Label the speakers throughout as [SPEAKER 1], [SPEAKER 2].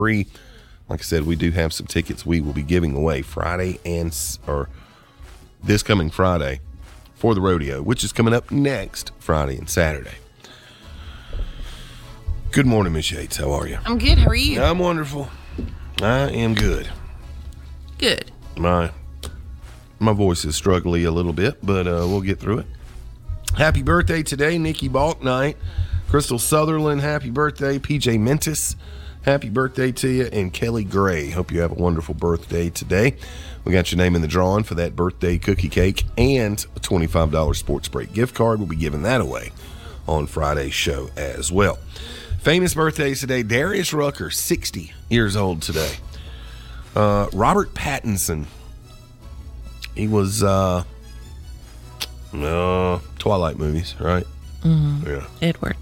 [SPEAKER 1] free. Like I said, we do have some tickets we will be giving away Friday or this coming Friday for the rodeo, which is coming up next Friday and Saturday. Good morning, Miss Yates. How are you?
[SPEAKER 2] I'm good. How are you?
[SPEAKER 1] I'm wonderful. I am good.
[SPEAKER 2] Good.
[SPEAKER 1] My voice is struggling a little bit, but we'll get through it. Happy birthday today, Nikki Balknight. Crystal Sutherland, happy birthday. PJ Mentis, happy birthday to you. And Kelly Gray, hope you have a wonderful birthday today. We got your name in the drawing for that birthday cookie cake and a $25 Sports Break gift card. We'll be giving that away on Friday's show as well. Famous birthdays today. Darius Rucker, 60 years old today. Robert Pattinson. He was Twilight movies, right?
[SPEAKER 2] Mm-hmm.
[SPEAKER 1] Yeah.
[SPEAKER 2] Edward.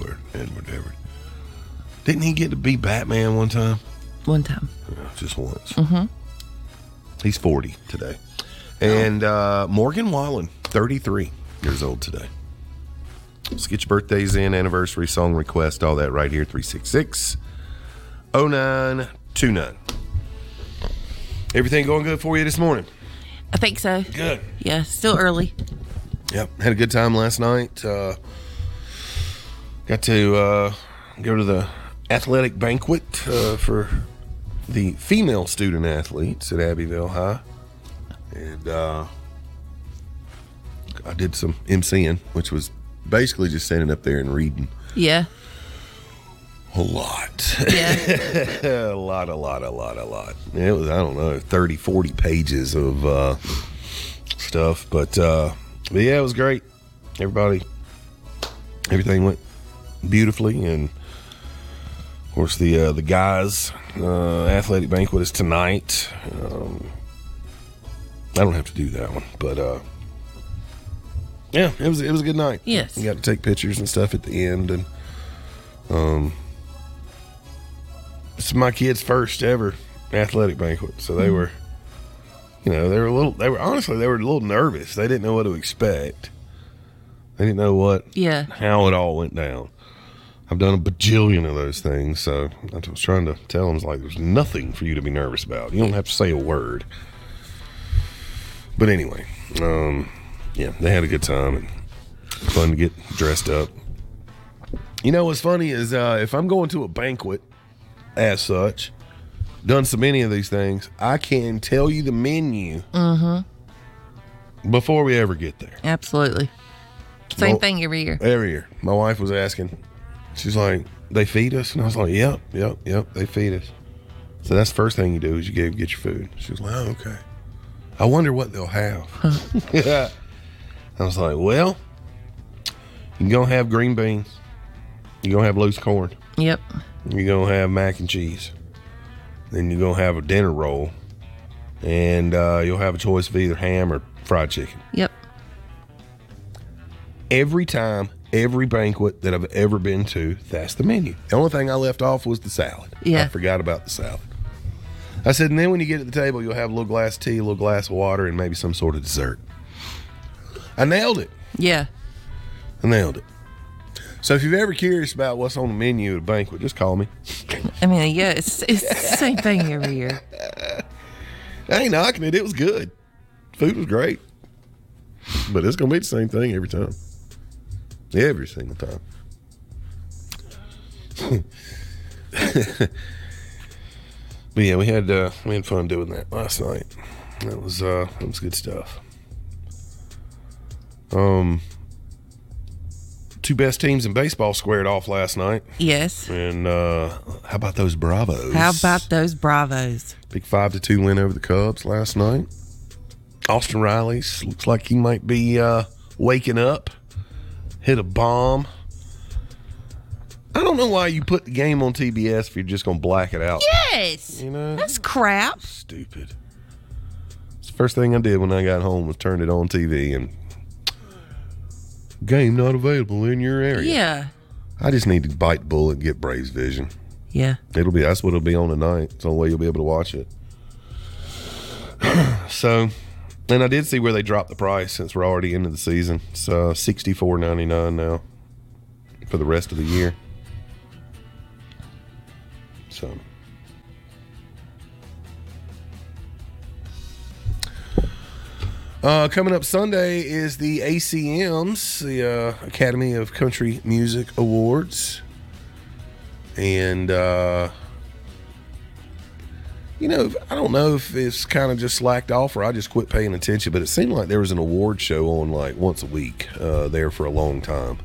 [SPEAKER 1] Didn't he get to be Batman one time?
[SPEAKER 2] One time.
[SPEAKER 1] Yeah, just once.
[SPEAKER 2] Mm-hmm.
[SPEAKER 1] He's 40 today. And Morgan Wallen, 33 years old today. Let's get your birthdays in, anniversary, song request, all that right here, 366-0929. Everything going good for you this morning?
[SPEAKER 2] I think so.
[SPEAKER 1] Good.
[SPEAKER 2] Yeah, still early.
[SPEAKER 1] Yep, had a good time last night. Got to go to the athletic banquet for the female student athletes at Abbeville High. And I did some emceeing, which was basically just standing up there and reading.
[SPEAKER 2] Yeah.
[SPEAKER 1] A lot.
[SPEAKER 2] Yeah.
[SPEAKER 1] a lot. It was, I don't know, 30, 40 pages of stuff. But yeah, it was great. Everything went beautifully. And, of course, the guys' athletic banquet is tonight. I don't have to do that one. But, yeah, it was a good night.
[SPEAKER 2] Yes.
[SPEAKER 1] We got to take pictures and stuff at the end. And it's my kids' first ever athletic banquet. So they were, they were a little nervous. They didn't know what to expect. They didn't know how it all went down. I've done a bajillion of those things. So I was trying to tell them, like, there's nothing for you to be nervous about. You don't have to say a word. But anyway, yeah, they had a good time and fun to get dressed up. You know what's funny is if I'm going to a banquet as such, done so many of these things, I can tell you the menu before we ever get there.
[SPEAKER 2] Absolutely. Same thing every year.
[SPEAKER 1] Every year. My wife was asking, she's like, they feed us? And I was like, yep, they feed us. So that's the first thing you do is you get your food. She was like, oh, okay. I wonder what they'll have. I was like, well, you're going to have green beans. You're going to have loose corn.
[SPEAKER 2] Yep.
[SPEAKER 1] You're going to have mac and cheese. Then you're going to have a dinner roll. And you'll have a choice of either ham or fried chicken.
[SPEAKER 2] Yep.
[SPEAKER 1] Every time, every banquet that I've ever been to, that's the menu. The only thing I left off was the salad.
[SPEAKER 2] Yeah.
[SPEAKER 1] I forgot about the salad. I said, and then when you get to the table, you'll have a little glass of tea, a little glass of water, and maybe some sort of dessert. I nailed it.
[SPEAKER 2] Yeah.
[SPEAKER 1] I nailed it. So if you're ever curious about what's on the menu at a banquet, just call me.
[SPEAKER 2] I mean, yeah, it's the same thing every year.
[SPEAKER 1] I ain't knocking it. It was good. Food was great. But it's going to be the same thing every time. Every single time. But yeah, we had fun doing that last night. That was good stuff. Two best teams in baseball squared off last night.
[SPEAKER 2] Yes.
[SPEAKER 1] And how about those Bravos?
[SPEAKER 2] How about those Bravos?
[SPEAKER 1] Big 5-2 win over the Cubs last night. Austin Riley looks like he might be waking up. Hit a bomb. I don't know why you put the game on TBS if you're just going to black it out.
[SPEAKER 2] Yes.
[SPEAKER 1] You know?
[SPEAKER 2] That's crap.
[SPEAKER 1] Stupid. It's the first thing I did when I got home was turn it on TV and game not available in your area.
[SPEAKER 2] Yeah.
[SPEAKER 1] I just need to bite the bullet and get Braves Vision.
[SPEAKER 2] Yeah.
[SPEAKER 1] That's what it'll be on tonight. It's the only way you'll be able to watch it. So, and I did see where they dropped the price since we're already into the season. It's $64.99 now for the rest of the year. So, Coming up Sunday is the ACMs, the Academy of Country Music Awards. And, you know, I don't know if it's kind of just slacked off or I just quit paying attention, but it seemed like there was an award show on like once a week there for a long time.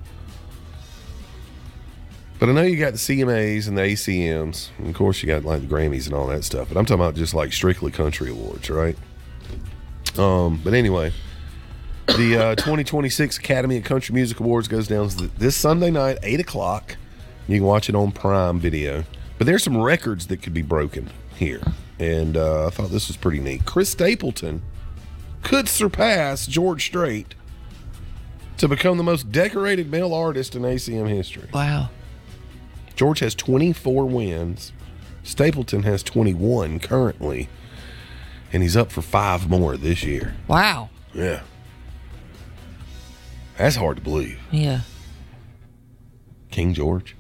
[SPEAKER 1] But I know you got the CMAs and the ACMs. And of course, you got like the Grammys and all that stuff. But I'm talking about just like strictly country awards, right? But anyway, the 2026 Academy of Country Music Awards goes down this Sunday night, 8 o'clock. You can watch it on Prime Video. But there's some records that could be broken here. And I thought this was pretty neat. Chris Stapleton could surpass George Strait to become the most decorated male artist in ACM history.
[SPEAKER 2] Wow.
[SPEAKER 1] George has 24 wins. Stapleton has 21 currently. And he's up for 5 more this year.
[SPEAKER 2] Wow.
[SPEAKER 1] Yeah. That's hard to believe.
[SPEAKER 2] Yeah.
[SPEAKER 1] King George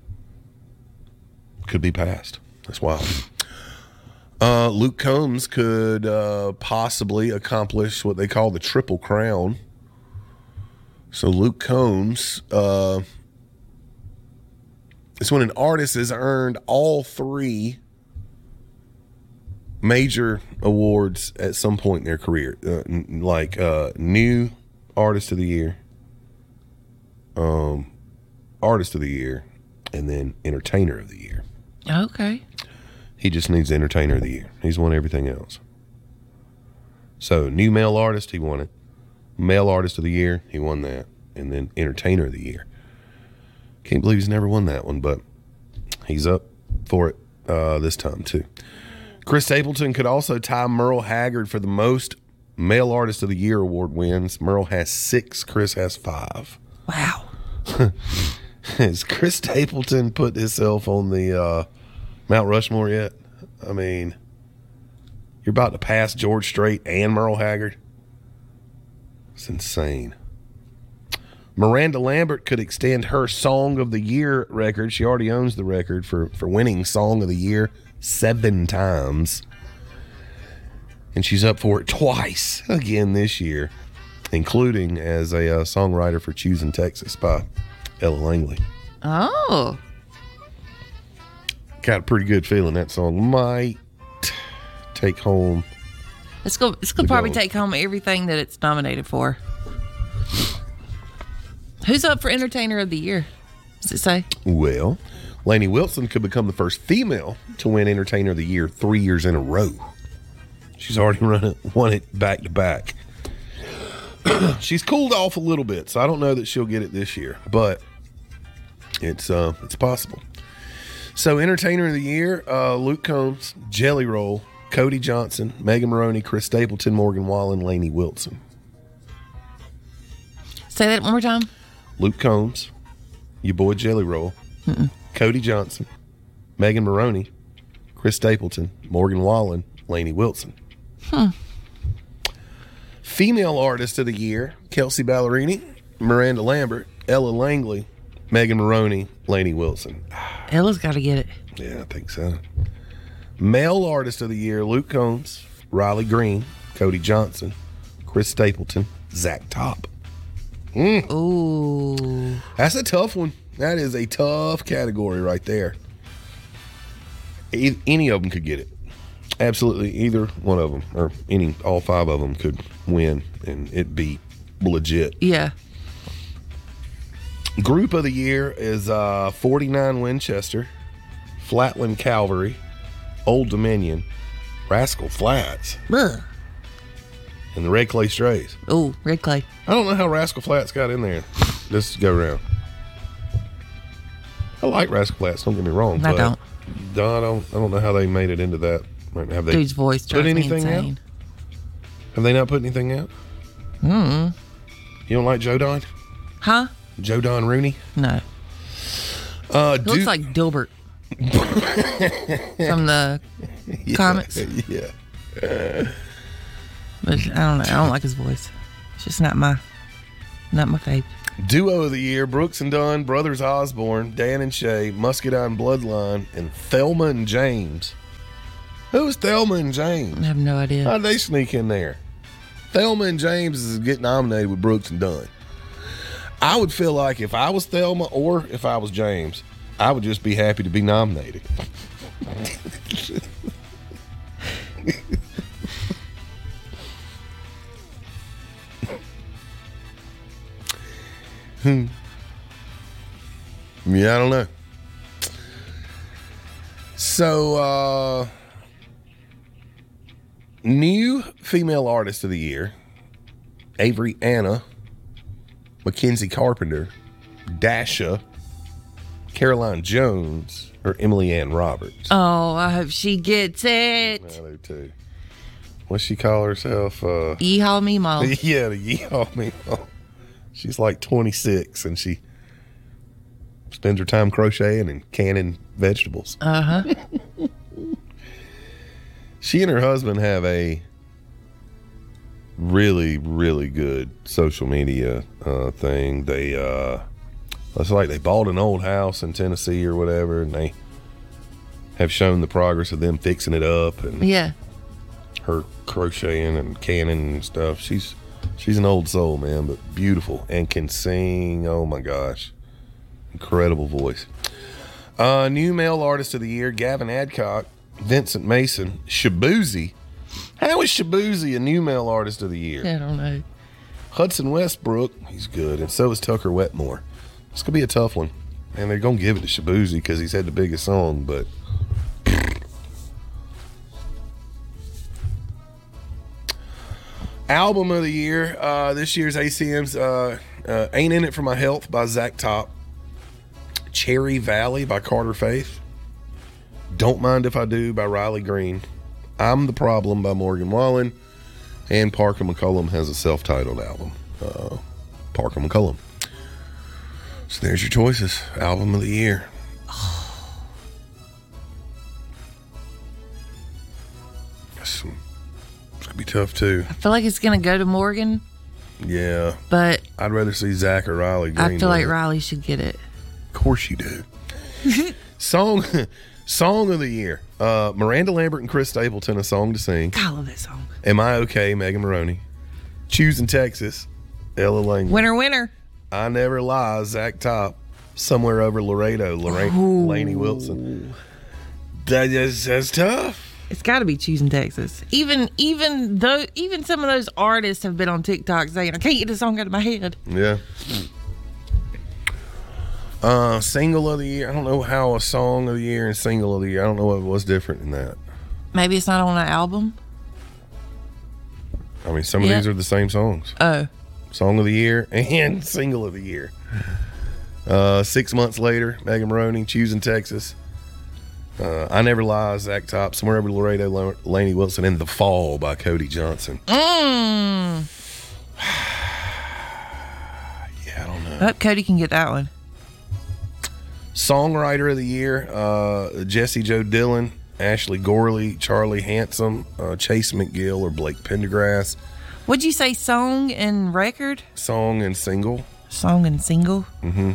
[SPEAKER 1] could be passed. That's wild. Luke Combs could possibly accomplish what they call the Triple Crown. So Luke Combs... it's when an artist has earned all 3 major awards at some point in their career, like New Artist of the Year, Artist of the Year, and then Entertainer of the Year.
[SPEAKER 2] Okay.
[SPEAKER 1] He just needs Entertainer of the Year. He's won everything else. So, New Male Artist, he won it. Male Artist of the Year, he won that. And then Entertainer of the Year. Can't believe he's never won that one, but he's up for it this time too. Chris Stapleton could also tie Merle Haggard for the most Male Artist of the Year award wins. Merle has 6, Chris has 5.
[SPEAKER 2] Wow.
[SPEAKER 1] Has Chris Stapleton put himself on the Mount Rushmore yet? I mean, you're about to pass George Strait and Merle Haggard. It's insane. Miranda Lambert could extend her Song of the Year record. She already owns the record for winning Song of the Year 7 times. And she's up for it twice again this year, including as a songwriter for Choosing Texas by Ella Langley.
[SPEAKER 2] Oh.
[SPEAKER 1] Got a pretty good feeling that song might take home.
[SPEAKER 2] It's going to probably take home everything that it's nominated for. Who's up for Entertainer of the Year? Does it say?
[SPEAKER 1] Well, Lainey Wilson could become the first female to win Entertainer of the Year 3 years in a row. She's already won it back to back. She's cooled off a little bit, so I don't know that she'll get it this year, but it's possible. So, Entertainer of the Year, Luke Combs, Jelly Roll, Cody Johnson, Megan Maroney, Chris Stapleton, Morgan Wallen, Lainey Wilson.
[SPEAKER 2] Say that one more time.
[SPEAKER 1] Luke Combs, your boy Jelly Roll, Cody Johnson, Megan Maroney, Chris Stapleton, Morgan Wallen, Lainey Wilson. Female Artist of the Year, Kelsey Ballerini, Miranda Lambert, Ella Langley, Megan Maroney, Lainey Wilson.
[SPEAKER 2] Ella's got to get it.
[SPEAKER 1] Yeah, I think so. Male Artist of the Year, Luke Combs, Riley Green, Cody Johnson, Chris Stapleton, Zach Top.
[SPEAKER 2] Ooh.
[SPEAKER 1] That's a tough one. That is a tough category right there. Any of them could get it. Absolutely, either one of them, or all 5 of them could win, and it'd be legit.
[SPEAKER 2] Yeah.
[SPEAKER 1] Group of the Year is 49 Winchester, Flatland Calvary, Old Dominion, Rascal Flats,
[SPEAKER 2] Ugh.
[SPEAKER 1] and the Red Clay Strays.
[SPEAKER 2] Oh, Red Clay.
[SPEAKER 1] I don't know how Rascal Flats got in there this go round. I like Rascal Flats, don't get me wrong.
[SPEAKER 2] I don't.
[SPEAKER 1] I don't know how they made it into that. Have they
[SPEAKER 2] Dude's voice
[SPEAKER 1] put
[SPEAKER 2] drives me
[SPEAKER 1] anything
[SPEAKER 2] insane.
[SPEAKER 1] out? Have they not put anything out?
[SPEAKER 2] Mm.
[SPEAKER 1] You don't like Joe Don?
[SPEAKER 2] Huh?
[SPEAKER 1] Joe Don Rooney?
[SPEAKER 2] No. He looks like Dilbert from the comics.
[SPEAKER 1] Yeah.
[SPEAKER 2] But I don't know. I don't like his voice. It's just not my fave.
[SPEAKER 1] Duo of the Year, Brooks and Dunn, Brothers Osborne, Dan and Shay, Muscadine Bloodline, and Thelma and James. Who's Thelma and James?
[SPEAKER 2] I have no idea.
[SPEAKER 1] How'd they sneak in there? Thelma and James is get nominated with Brooks and Dunn. I would feel like if I was Thelma or if I was James, I would just be happy to be nominated. Yeah, I don't know. So, new female artist of the year, Avery Anna, Mackenzie Carpenter, Dasha, Caroline Jones, or Emily Ann Roberts.
[SPEAKER 2] Oh, I hope she gets it.
[SPEAKER 1] I do too. What's she call herself?
[SPEAKER 2] Yeehaw Meemaw.
[SPEAKER 1] Yeah, the Yeehaw Meemaw. She's like 26 and she spends her time crocheting and canning vegetables.
[SPEAKER 2] Uh-huh.
[SPEAKER 1] She and her husband have a really, really good social media thing. They it's like they bought an old house in Tennessee or whatever, and they have shown the progress of them fixing it up and
[SPEAKER 2] Yeah.
[SPEAKER 1] her crocheting and canning and stuff. She's an old soul, man, but beautiful and can sing. Oh my gosh. Incredible voice. New male artist of the year, Gavin Adcock, Vincent Mason, Shabuzi. How is Shabuzi a new male artist of the year?
[SPEAKER 2] I don't know.
[SPEAKER 1] Hudson Westbrook, he's good, and so is Tucker Wetmore. It's gonna be a tough one, and they're gonna give it to Shabuzi because he's had the biggest song. But album of the year, this year's ACM's "Ain't in It for My Health" by Zach Top, "Cherry Valley" by Carter Faith, "Don't Mind If I Do" by Riley Green, "I'm the Problem" by Morgan Wallen, and Parker McCollum has a self-titled album. Parker McCollum. So there's your choices. Album of the year. It's gonna be tough too.
[SPEAKER 2] I feel like it's going to go to Morgan,
[SPEAKER 1] Yeah,
[SPEAKER 2] but
[SPEAKER 1] I'd rather see Zach or Riley Green.
[SPEAKER 2] I feel like
[SPEAKER 1] win it.
[SPEAKER 2] Riley should get it.
[SPEAKER 1] Of course you do. Song of the year. Miranda Lambert and Chris Stapleton, "A Song to Sing."
[SPEAKER 2] God, I love that song.
[SPEAKER 1] "Am I Okay," Megan Maroney. "Choosing Texas," Ella Langley.
[SPEAKER 2] Winner, winner.
[SPEAKER 1] "I Never Lie," Zach Top. "Somewhere Over Laredo," Lainey Wilson. That's tough.
[SPEAKER 2] It's got to be Choosing Texas. Even some of those artists have been on TikTok saying, "I can't get this song out of my head."
[SPEAKER 1] Yeah. Single of the year. I don't know how a song of the year and single of the year. I don't know what was different in that.
[SPEAKER 2] Maybe it's not on an album.
[SPEAKER 1] I mean, some of these are the same songs.
[SPEAKER 2] Oh,
[SPEAKER 1] Song of the year and single of the year. 6 months later, Megan Maroney, "Choosing Texas." "I Never Lie," Zach Top. "Somewhere Over Laredo," Lainey Wilson. And "The Fall" by Cody Johnson. Yeah, I don't know.
[SPEAKER 2] oh, Cody can get that one.
[SPEAKER 1] Songwriter of the year, Jesse Joe Dillon, Ashley Gorley, Charlie Handsome, Chase McGill, or Blake Pendergrass.
[SPEAKER 2] What'd you say? Song and record?
[SPEAKER 1] Song and single.
[SPEAKER 2] Song and single?
[SPEAKER 1] Mm-hmm.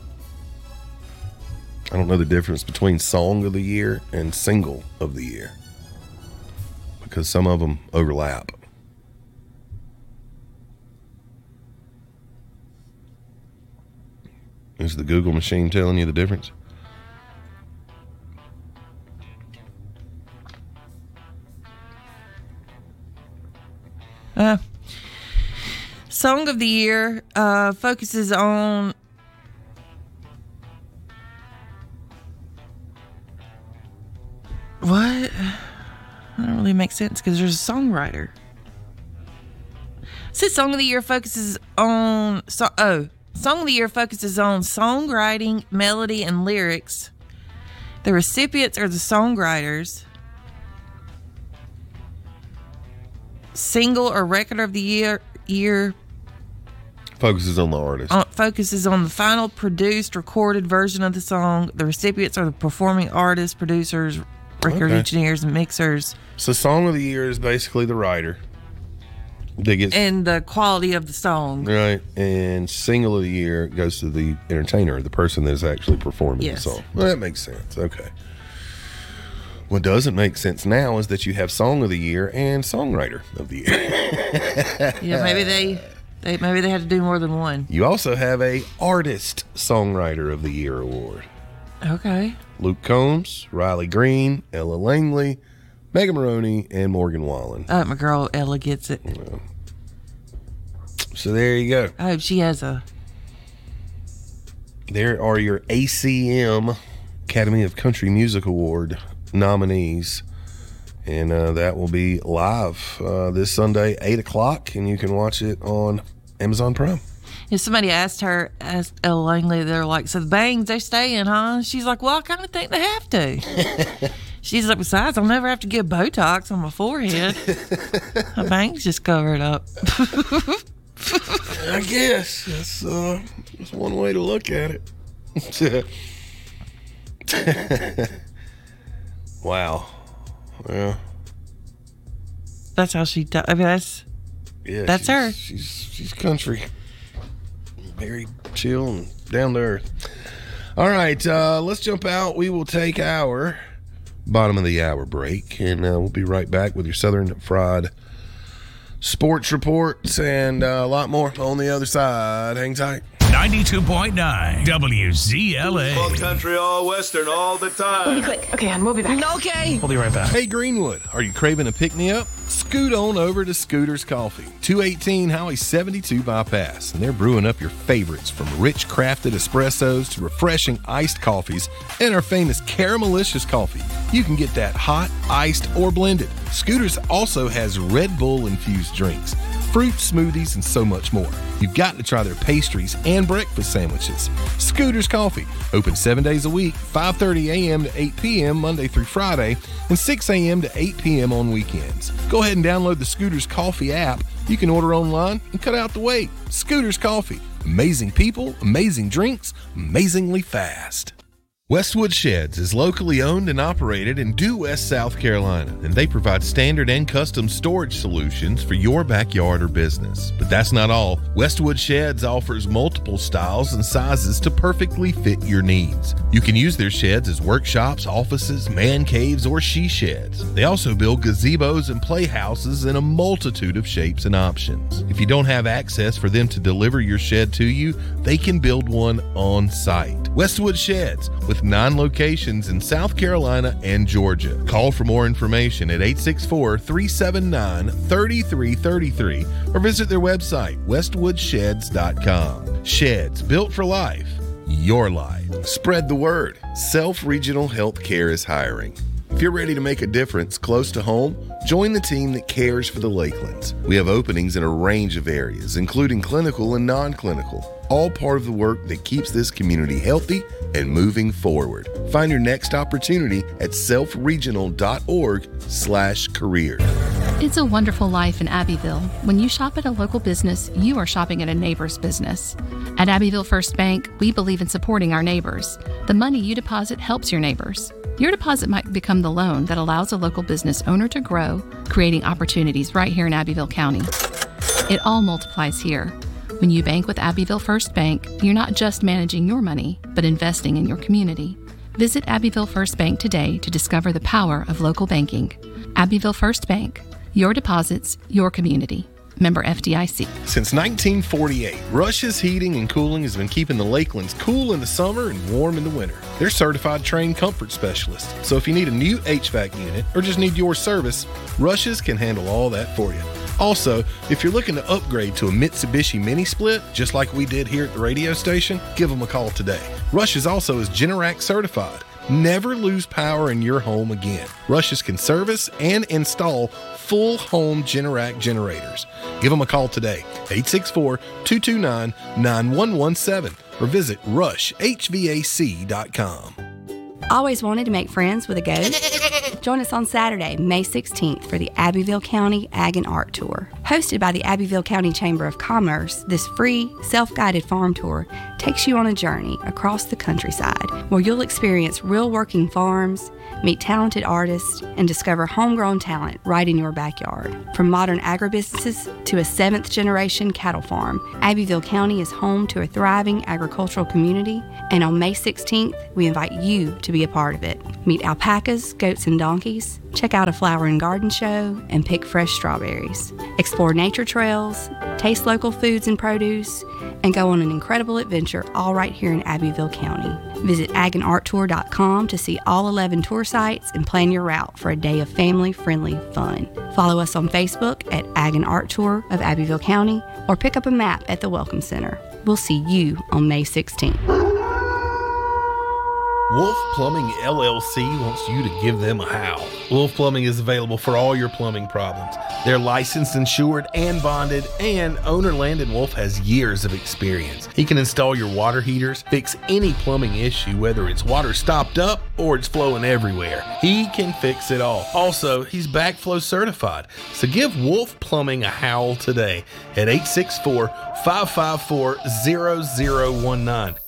[SPEAKER 1] I don't know the difference between song of the year and single of the year because some of them overlap. Is the Google machine telling you the difference?
[SPEAKER 2] Song of the year focuses on what? That don't really make sense because there's a songwriter. Says Song of the Year focuses on Song of the Year focuses on songwriting, melody, and lyrics. The recipients are the songwriters. Single or record of the year
[SPEAKER 1] Focuses on the artist.
[SPEAKER 2] Focuses on the final produced, recorded version of the song. The recipients are the performing artists, producers, record engineers, and mixers.
[SPEAKER 1] So song of the year is basically the writer that gets
[SPEAKER 2] and the quality of the song.
[SPEAKER 1] right, and single of the year goes to the entertainer, the person that is actually performing the song. Well, that makes sense. Okay. What doesn't make sense now is that you have Song of the Year and Songwriter of the Year.
[SPEAKER 2] Yeah, maybe they had to do more than one.
[SPEAKER 1] You also have a Artist Songwriter of the Year award.
[SPEAKER 2] Okay.
[SPEAKER 1] Luke Combs, Riley Green, Ella Langley, Megan Maroney, and Morgan Wallen.
[SPEAKER 2] My girl Ella gets it.
[SPEAKER 1] So there you go.
[SPEAKER 2] I hope she has a...
[SPEAKER 1] There are your ACM, Academy of Country Music Award nominees. And that will be live this Sunday, 8 o'clock, and you can watch it on Amazon Prime.
[SPEAKER 2] If somebody asked Ella Langley, they're like, so the Bangs, they staying, huh? She's like, well, I kind of think they have to. She's like, besides, I'll never have to get Botox on my forehead. My bangs just covered up.
[SPEAKER 1] I guess that's one way to look at it. Wow. Yeah.
[SPEAKER 2] That's how she does. I mean, that's her.
[SPEAKER 1] She's country. Very chill and down to earth. All right, let's jump out. We will take our bottom of the hour break, and we'll be right back with your Southern Fried Sports Reports and a lot more on the other side. Hang tight.
[SPEAKER 3] 92.9 WZLA.
[SPEAKER 4] All country, all western, all the time.
[SPEAKER 5] Really quick. Okay, hon, we'll be back.
[SPEAKER 2] Okay.
[SPEAKER 3] We'll be right back.
[SPEAKER 1] Hey, Greenwood, are you craving a pick-me-up? Scoot on over to Scooter's Coffee, 218 Highway 72 Bypass, and they're brewing up your favorites from rich crafted espressos to refreshing iced coffees and our famous caramelicious coffee. You can get that hot, iced, or blended. Scooter's also has Red Bull infused drinks, fruit smoothies, and so much more. You've got to try their pastries and breakfast sandwiches. Scooter's Coffee, open 7 days a week, 5:30 a.m. to 8 p.m. Monday through Friday, and 6 a.m. to 8 p.m. on weekends. Go ahead and download the Scooter's Coffee app. You can order online and cut out the wait. Scooter's Coffee. Amazing people, amazing drinks, amazingly fast. Westwood Sheds is locally owned and operated in Due West, South Carolina, and they provide standard and custom storage solutions for your backyard or business. But that's not all. Westwood Sheds offers multiple styles and sizes to perfectly fit your needs. You can use their sheds as workshops, offices, man caves, or she sheds. They also build gazebos and playhouses in a multitude of shapes and options. If you don't have access for them to deliver your shed to you, they can build one on site. Westwood Sheds, with 9 locations in South Carolina and Georgia. Call for more information at 864-379-3333 or visit their website, westwoodsheds.com. Sheds, built for life, your life. Spread the word. Self Regional Healthcare is hiring. If you're ready to make a difference close to home, join the team that cares for the Lakelands. We have openings in a range of areas, including clinical and non-clinical, all part of the work that keeps this community healthy and moving forward. Find your next opportunity at selfregional.org/career.
[SPEAKER 6] It's a wonderful life in Abbeville. When you shop at a local business, you are shopping at a neighbor's business. At Abbeville First Bank, we believe in supporting our neighbors. The money you deposit helps your neighbors. Your deposit might become the loan that allows a local business owner to grow, creating opportunities right here in Abbeville County. It all multiplies here. When you bank with Abbeville First Bank, you're not just managing your money, but investing in your community. Visit Abbeville First Bank today to discover the power of local banking. Abbeville First Bank, your deposits, your community. Member FDIC.
[SPEAKER 1] Since 1948, Rush's Heating and Cooling has been keeping the Lakelands cool in the summer and warm in the winter. They're certified trained comfort specialists, so if you need a new HVAC unit or just need your service, Rush's can handle all that for you. Also, if you're looking to upgrade to a Mitsubishi Mini Split, just like we did here at the radio station, give them a call today. Rush's also is Generac certified. Never lose power in your home again. Rush's can service and install full home Generac generators. Give them a call today, 864-229-9117, or visit rushhvac.com.
[SPEAKER 7] Always wanted to make friends with a goat? Join us on Saturday, May 16th for the Abbeville County Ag and Art Tour. Hosted by the Abbeville County Chamber of Commerce, this free, self-guided farm tour takes you on a journey across the countryside where you'll experience real working farms, Meet talented artists and discover homegrown talent right in your backyard. From modern agribusinesses to a 7th-generation cattle farm, Abbeville County is home to a thriving agricultural community, and on May 16th, we invite you to be a part of it. Meet alpacas, goats, and donkeys, check out a flower and garden show, and pick fresh strawberries. Explore nature trails, taste local foods and produce, and go on an incredible adventure all right here in Abbeville County. Visit agandarttour.com to see all 11 tour sites and plan your route for a day of family-friendly fun. Follow us on Facebook at Ag and Art Tour of Abbeville County or pick up a map at the Welcome Center. We'll see you on May 16th.
[SPEAKER 5] Wolf Plumbing LLC wants you to give them a howl. Wolf Plumbing is available for all your plumbing problems. They're licensed, insured, and bonded, and owner Landon Wolf has years of experience. He can install your water heaters, fix any plumbing issue, whether it's water stopped up or it's flowing everywhere. He can fix it all. Also, he's backflow certified. So give Wolf Plumbing a howl today at 864-554-0019.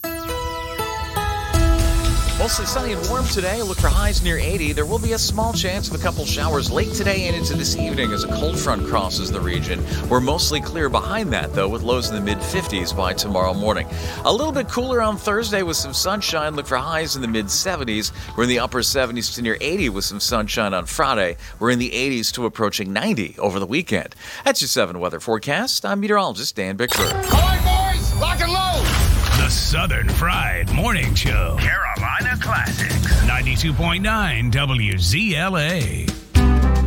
[SPEAKER 8] Mostly sunny and warm today. Look for highs near 80. There will be a small chance of a couple showers late today and into this evening as a cold front crosses the region. We're mostly clear behind that, though, with lows in the mid-50s by tomorrow morning. A little bit cooler on Thursday with some sunshine. Look for highs in the mid-70s. We're in the upper 70s to near 80 with some sunshine on Friday. We're in the 80s to approaching 90 over the weekend. That's your 7 weather forecast. I'm meteorologist Dan Bickford.
[SPEAKER 9] All right, boys, lock and load.
[SPEAKER 3] The Southern Fried Morning Show. Carolina Classics. 92.9 WZLA.